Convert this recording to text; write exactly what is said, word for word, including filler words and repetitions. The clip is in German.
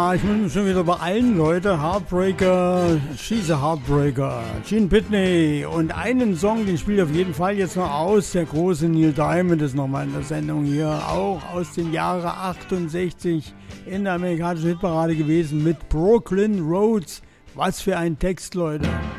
Ja, ich muss mich schon wieder beeilen, Leute. Heartbreaker, She's a Heartbreaker, Gene Pitney. Und einen Song, den spiele ich auf jeden Fall jetzt noch aus. Der große Neil Diamond ist nochmal in der Sendung hier. Auch aus den Jahren achtundsechzig in der amerikanischen Hitparade gewesen mit Brooklyn Roads. Was für ein Text, Leute.